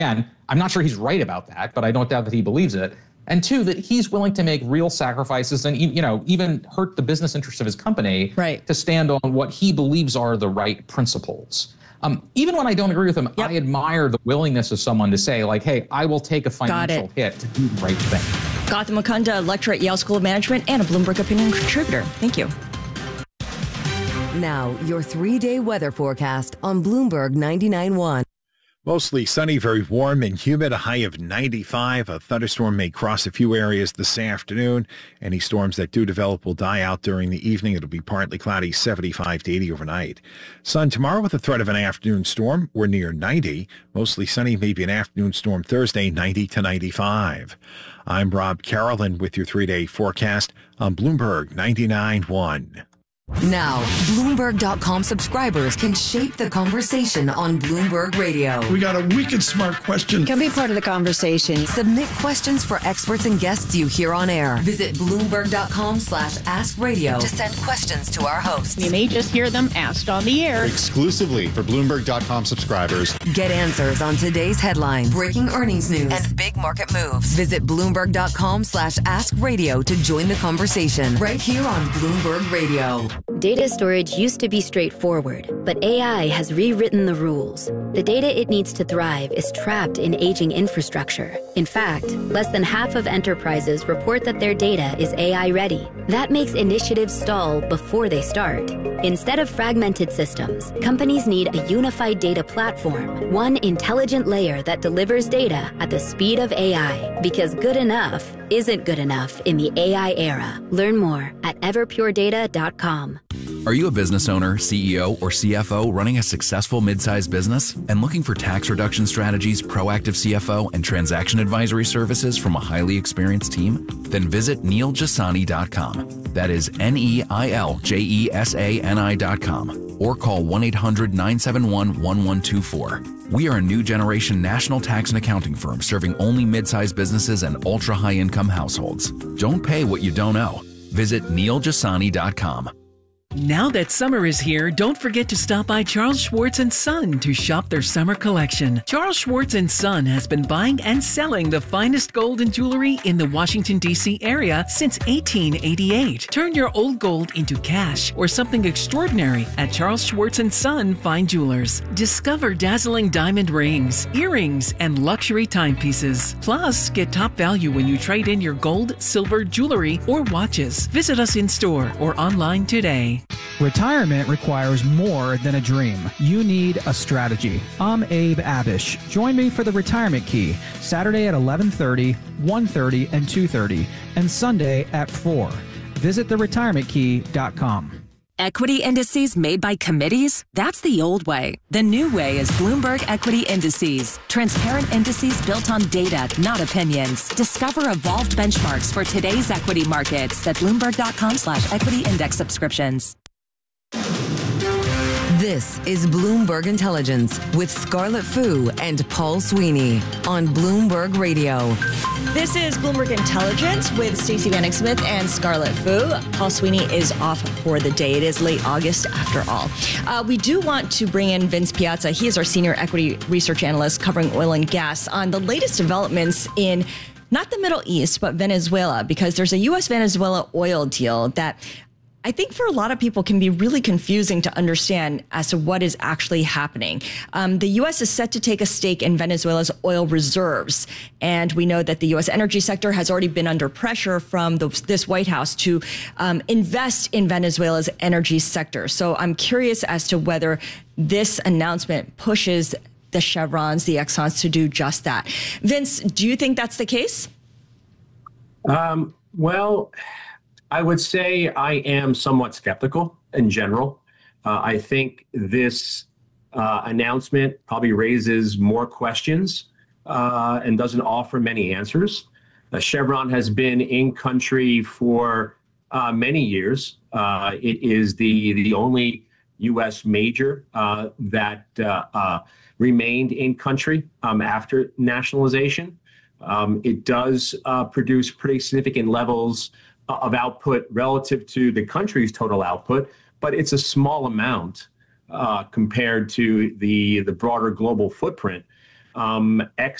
again, I'm not sure he's right about that, but I don't doubt that he believes it. And two, that he's willing to make real sacrifices and, even hurt the business interests of his company to stand on what he believes are the right principles. Even when I don't agree with him, I admire the willingness of someone to say, like, hey, I will take a financial hit to do the right thing. Gautam Mukunda, lecturer at Yale School of Management and a Bloomberg Opinion contributor. Thank you. Now, your 3-day weather forecast on Bloomberg 99.1. Mostly sunny, very warm and humid, a high of 95. A thunderstorm may cross a few areas this afternoon. Any storms that do develop will die out during the evening. It'll be partly cloudy, 75 to 80 overnight. Sun tomorrow with a threat of an afternoon storm. We're near 90. Mostly sunny, maybe an afternoon storm Thursday, 90 to 95. I'm Rob Carroll with your 3-day forecast on Bloomberg 99.1. Now, Bloomberg.com subscribers can shape the conversation on Bloomberg Radio. We got a wicked smart question. Can be part of the conversation. Submit questions for experts and guests you hear on air. Visit Bloomberg.com/AskRadio to send questions to our hosts. You may just hear them asked on the air. Exclusively for Bloomberg.com subscribers. Get answers on today's headlines, breaking earnings news, and big market moves. Visit Bloomberg.com/AskRadio to join the conversation right here on Bloomberg Radio. Data storage used to be straightforward, but AI has rewritten the rules. The data it needs to thrive is trapped in aging infrastructure. In fact, less than half of enterprises report that their data is AI ready. That makes initiatives stall before they start. Instead of fragmented systems, companies need a unified data platform, one intelligent layer that delivers data at the speed of AI, because good enough isn't good enough in the AI era. Learn more at everpuredata.com. Are you a business owner, CEO, or CFO running a successful mid-sized business and looking for tax reduction strategies, proactive CFO, and transaction advisory services from a highly experienced team? Then visit NeilJasani.com. That is NeilJesani.com. Or call 1-800-971-1124. We are a new generation national tax and accounting firm serving only mid-sized businesses and ultra-high-income households. Don't pay what you don't owe. Visit NeilJasani.com. Now that summer is here, don't forget to stop by Charles Schwartz & Son to shop their summer collection. Charles Schwartz & Son has been buying and selling the finest gold and jewelry in the Washington, D.C. area since 1888. Turn your old gold into cash or something extraordinary at Charles Schwartz & Son Fine Jewelers. Discover dazzling diamond rings, earrings, and luxury timepieces. Plus, get top value when you trade in your gold, silver, jewelry, or watches. Visit us in store or online today. Retirement requires more than a dream. You need a strategy. I'm Abe Abish. Join me for the Retirement Key, Saturday at 11:30, 1:30, and 2:30, and Sunday at 4. Visit theretirementkey.com. Equity indices made by committees? That's the old way. The new way is Bloomberg Equity Indices. Transparent indices built on data, not opinions. Discover evolved benchmarks for today's equity markets at Bloomberg.com/equity index subscriptions. This is Bloomberg Intelligence with Scarlett Fu and Paul Sweeney on Bloomberg Radio. This is Bloomberg Intelligence with Stacey Vanek Smith and Scarlett Fu. Paul Sweeney is off for the day. It is late August after all. We do want to bring in Vince Piazza. He is our senior equity research analyst covering oil and gas on the latest developments in not the Middle East, but Venezuela, because there's a U.S.-Venezuela oil deal that I think for a lot of people can be really confusing to understand as to what is actually happening. The U.S. is set to take a stake in Venezuela's oil reserves. And we know that the U.S. energy sector has already been under pressure from this White House to invest in Venezuela's energy sector. So I'm curious as to whether this announcement pushes the Chevrons, the Exxons to do just that. Vince, do you think that's the case? Well, I would say I am somewhat skeptical in general. I think this announcement probably raises more questions and doesn't offer many answers. Chevron has been in country for many years. It is the only U.S. major that remained in country after nationalization. It does produce pretty significant levels of output relative to the country's total output, but it's a small amount compared to the broader global footprint. X